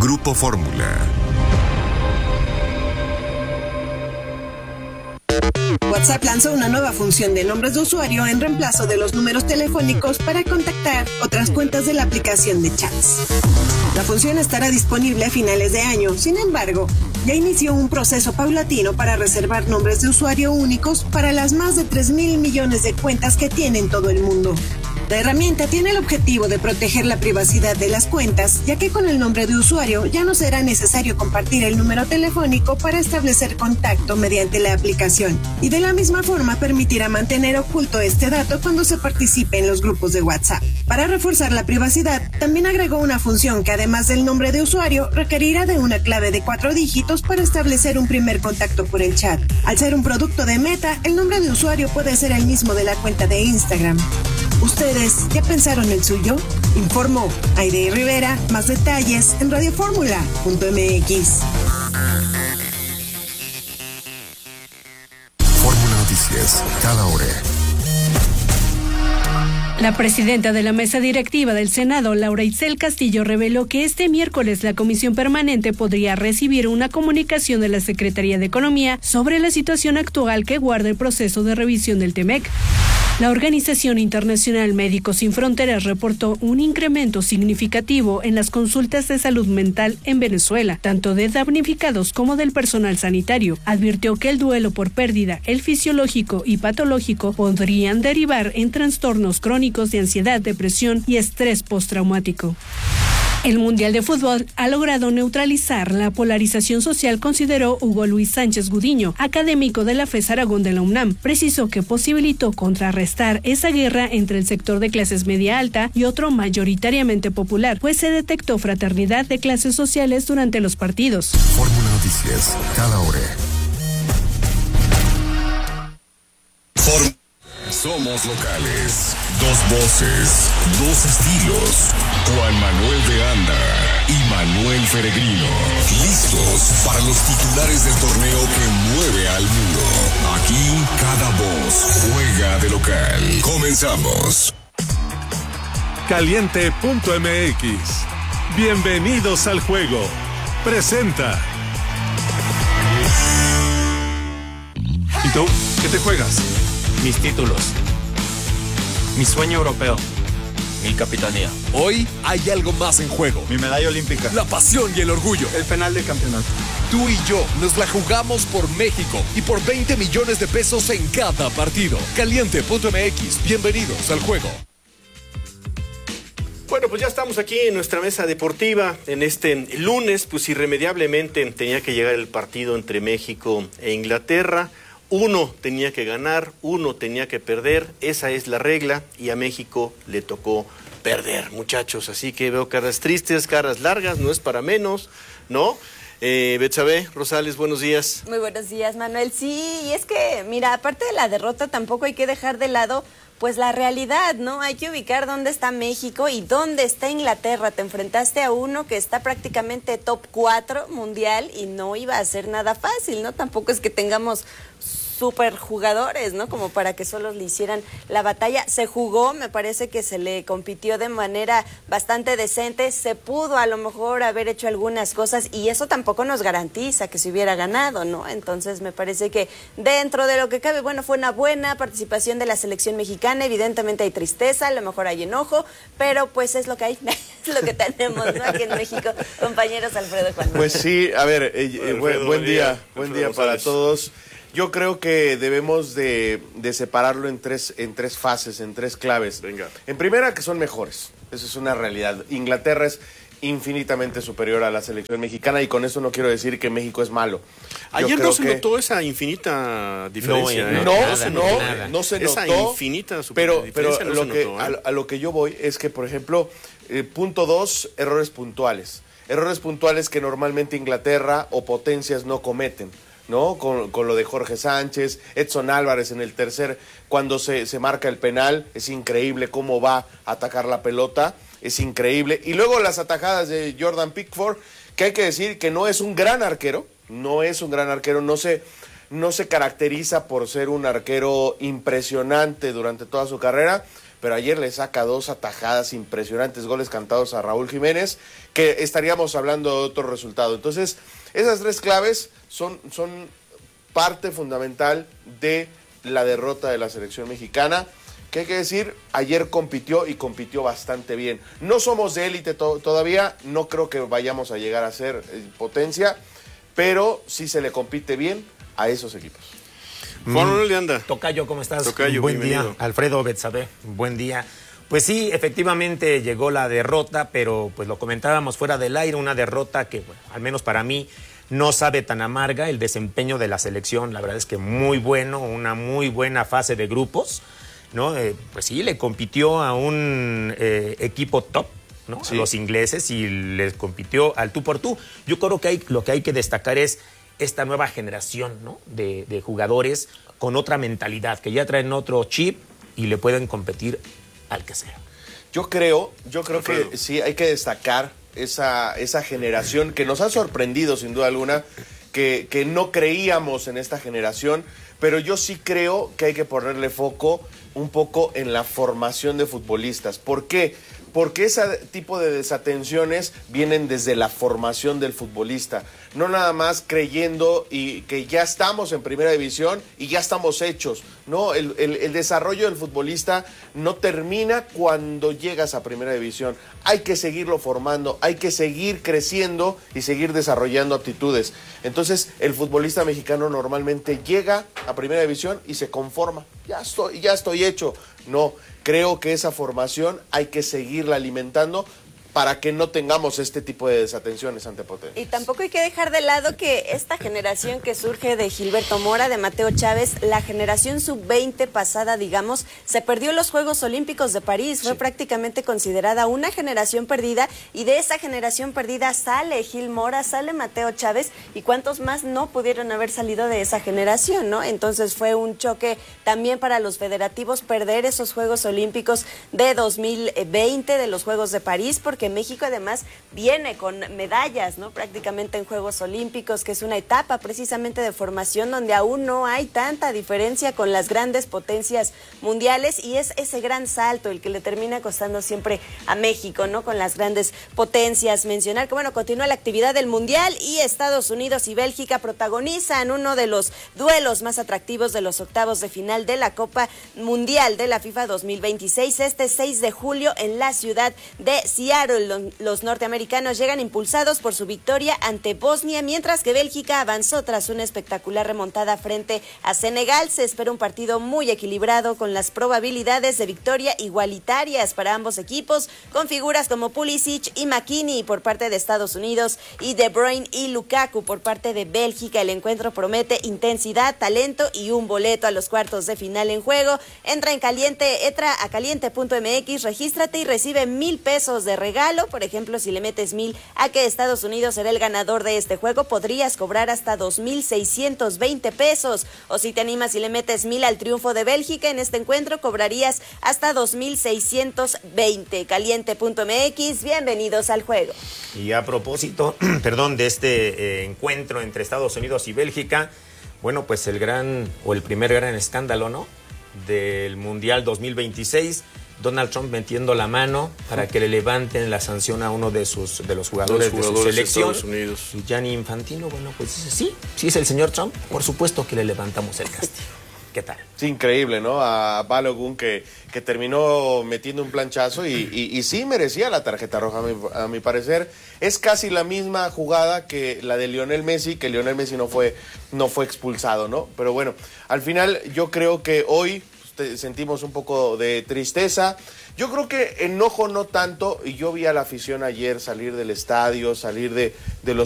Grupo Fórmula. WhatsApp lanzó una nueva función de nombres de usuario en reemplazo de los números telefónicos para contactar otras cuentas de la aplicación de chats. La función estará disponible a finales de año, sin embargo, ya inició un proceso paulatino para reservar nombres de usuario únicos para las más de 3.000 millones de cuentas que tiene en todo el mundo. La herramienta tiene el objetivo de proteger la privacidad de las cuentas, ya que con el nombre de usuario ya no será necesario compartir el número telefónico para establecer contacto mediante la aplicación, y de la misma forma permitirá mantener oculto este dato cuando se participe en los grupos de WhatsApp. Para reforzar la privacidad, también agregó una función que además del nombre de usuario requerirá de una clave de 4 dígitos para establecer un primer contacto por el chat. Al ser un producto de Meta, el nombre de usuario puede ser el mismo de la cuenta de Instagram. ¿Ustedes ya pensaron el suyo? Informó Aide Rivera. Más detalles en radioformula.mx. Fórmula Noticias, cada hora. La presidenta de la mesa directiva del Senado, Laura Itzel Castillo, reveló que este miércoles la Comisión Permanente podría recibir una comunicación de la Secretaría de Economía sobre la situación actual que guarda el proceso de revisión del TEMEC. La Organización Internacional Médicos Sin Fronteras reportó un incremento significativo en las consultas de salud mental en Venezuela, tanto de damnificados como del personal sanitario. Advirtió que el duelo por pérdida, el fisiológico y patológico, podrían derivar en trastornos crónicos de ansiedad, depresión y estrés postraumático. El Mundial de Fútbol ha logrado neutralizar la polarización social, consideró Hugo Luis Sánchez Gudiño, académico de la FES Aragón de la UNAM. Precisó que posibilitó contrarrestar esa guerra entre el sector de clases media alta y otro mayoritariamente popular, pues se detectó fraternidad de clases sociales durante los partidos. Fórmula Noticias, cada hora. Somos locales, dos voces, dos estilos. Juan Manuel de Anda y Manuel Peregrino, listos para los titulares del torneo que mueve al mundo. Aquí cada voz juega de local. Comenzamos. Caliente.mx. Bienvenidos al juego. Presenta. ¿Y tú? ¿Qué te juegas? Mis títulos, mi sueño europeo, mi capitanía. Hoy hay algo más en juego. Mi medalla olímpica. La pasión y el orgullo. El penal de campeonato. Tú y yo nos la jugamos por México y por 20 millones de pesos en cada partido. Caliente.mx. Bienvenidos al juego. Bueno, pues ya estamos aquí en nuestra mesa deportiva. En este lunes, pues irremediablemente tenía que llegar el partido entre México e Inglaterra. Uno tenía que ganar, uno tenía que perder, esa es la regla, y a México le tocó perder, muchachos. Así que veo caras tristes, caras largas, no es para menos, ¿no? Betsabe Rosales, buenos días. Muy buenos días, Manuel. Sí, y es que, mira, aparte de la derrota, tampoco hay que dejar de lado pues la realidad, ¿no? Hay que ubicar dónde está México y dónde está Inglaterra. Te enfrentaste a uno que está prácticamente top 4 mundial y no iba a ser nada fácil, ¿no? Tampoco es que tengamos super jugadores, ¿no? Como para que solo le hicieran la batalla. Se jugó, me parece que se le compitió de manera bastante decente, se pudo a lo mejor haber hecho algunas cosas y eso tampoco nos garantiza que se hubiera ganado, ¿no? Entonces me parece que dentro de lo que cabe, bueno, fue una buena participación de la selección mexicana. Evidentemente hay tristeza, a lo mejor hay enojo, pero pues es lo que hay, es lo que tenemos, ¿no? Aquí en México, compañeros. Alfredo Juan. Pues sí, a ver, buen día para todos. Yo creo que debemos de separarlo en tres fases, en tres claves. Venga. En primera, que son mejores. Eso es una realidad. Inglaterra es infinitamente superior a la selección mexicana y con eso no quiero decir que México es malo. Ayer no se notó esa infinita diferencia. No se esa notó. Infinita pero diferencia no lo se que, notó, a lo que yo voy es que, por ejemplo, punto 2, errores puntuales. Errores puntuales que normalmente Inglaterra o potencias no cometen, ¿no? Con lo de Jorge Sánchez, Edson Álvarez en el tercer, cuando se marca el penal, es increíble cómo va a atacar la pelota, es increíble. Y luego las atajadas de Jordan Pickford, que hay que decir que no es un gran arquero, no se caracteriza por ser un arquero impresionante durante toda su carrera, pero ayer le saca 2 atajadas impresionantes, goles cantados a Raúl Jiménez, que estaríamos hablando de otro resultado. Entonces, esas 3 claves son parte fundamental de la derrota de la selección mexicana, que hay que decir, ayer compitió y compitió bastante bien. No somos de élite todavía, no creo que vayamos a llegar a ser potencia, pero sí se le compite bien a esos equipos. Juan Manuel de Anda. Tocayo, ¿cómo estás? Tocayo, buen bienvenido. día. Alfredo Betsabe, buen día. Pues sí, efectivamente llegó la derrota, pero pues lo comentábamos fuera del aire, una derrota que, bueno, al menos para mí, no sabe tan amarga. El desempeño de la selección, la verdad es que muy bueno, una muy buena fase de grupos, ¿no? Pues sí, le compitió a un equipo top, ¿no? Sí. A los ingleses, y les compitió al tú por tú. Yo creo que lo que hay que destacar es esta nueva generación, ¿no? de jugadores con otra mentalidad, que ya traen otro chip y le pueden competir al que sea. Yo creo que sí hay que destacar esa generación que nos ha sorprendido sin duda alguna, que no creíamos en esta generación, pero yo sí creo que hay que ponerle foco un poco en la formación de futbolistas. ¿Por qué? Porque ese tipo de desatenciones vienen desde la formación del futbolista. No nada más creyendo y que ya estamos en primera división y ya estamos hechos. No, el desarrollo del futbolista no termina cuando llegas a primera división. Hay que seguirlo formando, hay que seguir creciendo y seguir desarrollando aptitudes. Entonces, el futbolista mexicano normalmente llega a primera división y se conforma. Ya estoy hecho. No, creo que esa formación hay que seguirla alimentando para que no tengamos este tipo de desatenciones ante potencias. Y tampoco hay que dejar de lado que esta generación que surge de Gilberto Mora, de Mateo Chávez, la generación sub-20 pasada, digamos, se perdió los Juegos Olímpicos de París, fue prácticamente considerada una generación perdida, y de esa generación perdida sale Gil Mora, sale Mateo Chávez, y cuántos más no pudieron haber salido de esa generación, ¿no? Entonces fue un choque también para los federativos perder esos Juegos Olímpicos de 2020, de los Juegos de París, porque México además viene con medallas, ¿no? Prácticamente en Juegos Olímpicos, que es una etapa precisamente de formación donde aún no hay tanta diferencia con las grandes potencias mundiales, y es ese gran salto el que le termina costando siempre a México, ¿no? Con las grandes potencias. Mencionar que, bueno, continúa la actividad del Mundial y Estados Unidos y Bélgica protagonizan uno de los duelos más atractivos de los octavos de final de la Copa Mundial de la FIFA 2026, este 6 de julio en la ciudad de Seattle. Los norteamericanos llegan impulsados por su victoria ante Bosnia, mientras que Bélgica avanzó tras una espectacular remontada frente a Senegal. Se espera un partido muy equilibrado, con las probabilidades de victoria igualitarias para ambos equipos, con figuras como Pulisic y McKennie por parte de Estados Unidos y De Bruyne y Lukaku por parte de Bélgica. El encuentro promete intensidad, talento y un boleto a los cuartos de final en juego. Entra a caliente.mx, regístrate y recibe $1,000 de regalo. Por ejemplo, si le metes 1,000 a que Estados Unidos será el ganador de este juego, podrías cobrar hasta $2,620. O si te animas y le metes 1,000 al triunfo de Bélgica en este encuentro, cobrarías hasta $2,620. Caliente.mx, bienvenidos al juego. Y a propósito, de este encuentro entre Estados Unidos y Bélgica, bueno, pues el primer gran escándalo, ¿no?, del Mundial 2026, Donald Trump metiendo la mano para que le levanten la sanción a uno de los jugadores de su selección. Y Gianni Infantino, bueno, pues sí es el señor Trump, por supuesto que le levantamos el castigo. ¿Qué tal? Sí, increíble, ¿no? A Balogun que terminó metiendo un planchazo y sí merecía la tarjeta roja, a mi parecer. Es casi la misma jugada que la de Lionel Messi, que Lionel Messi no fue expulsado, ¿no? Pero bueno, al final yo creo que hoy sentimos un poco de tristeza. Yo creo que enojo no tanto, y yo vi a la afición ayer salir del estadio, salir de los